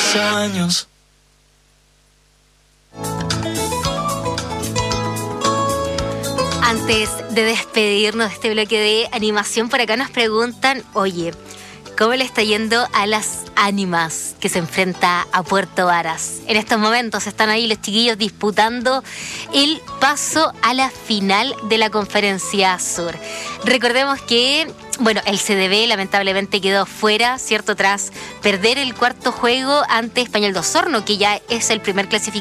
años. Antes de despedirnos de este bloque de animación, por acá nos preguntan, oye, ¿cómo le está yendo a las Ánimas que se enfrenta a Puerto Varas? En estos momentos están ahí los chiquillos disputando el paso a la final de la Conferencia Sur. Recordemos que, bueno, el CDB lamentablemente quedó fuera, ¿cierto? Tras perder el cuarto juego ante Español de Osorno, que ya es el primer clasificado